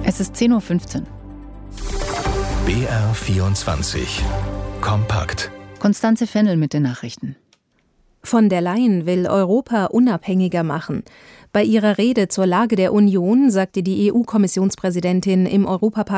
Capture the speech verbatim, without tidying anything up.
Es ist zehn Uhr fünfzehn. B R vierundzwanzig. Kompakt. Constanze Fennel mit den Nachrichten. Von der Leyen will Europa unabhängiger machen. Bei ihrer Rede zur Lage der Union sagte die E U-Kommissionspräsidentin im Europaparlament